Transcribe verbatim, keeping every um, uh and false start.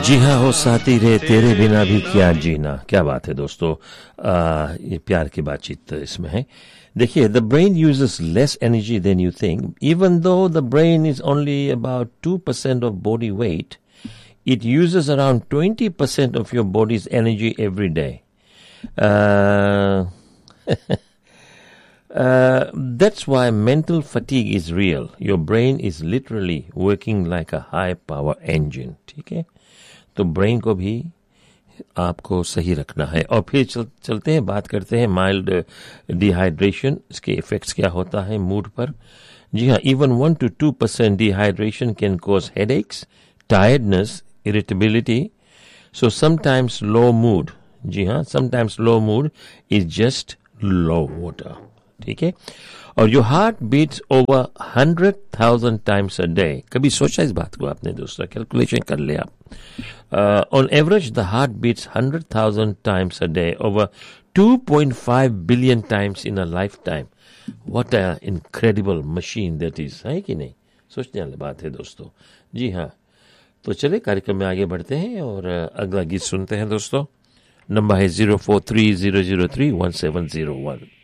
जी हाँ हो साथी रे तेरे बिना भी क्या जीना। क्या बात है दोस्तों, आ, ये प्यार की बातचीत इसमें है। देखिए, the brain uses less energy then you think, even though the brain is only about two percent of body weight, it uses around twenty percent of your body's energy every day. Uh, uh, that's why mental fatigue is real. Your brain is literally working like a high power engine. ठीक है, तो brain को भी आपको सही रखना है। और फिर चल, चलते हैं, बात करते हैं माइल्ड डिहाइड्रेशन, इसके इफेक्ट्स क्या होता है मूड पर। जी हाँ, even one two two percent dehydration can cause headaches, tiredness, irritability. So sometimes low mood, जी हाँ, sometimes low mood is just low water. ठीक है, और your heart beats over hundred thousand times a day. कभी सोचा इस बात को आपने दोस्तों? कैलकुलेशन कर ले आप। uh, on average the heart beats hundred thousand times a day, over two point five billion times in a lifetime. What an incredible machine that is, है कि नहीं? सोचने वाली बात है दोस्तों। जी हाँ, तो चले कार्यक्रम में आगे बढ़ते हैं और अगला गीत सुनते हैं दोस्तों। नंबर है zero four three zero zero three one seven zero one.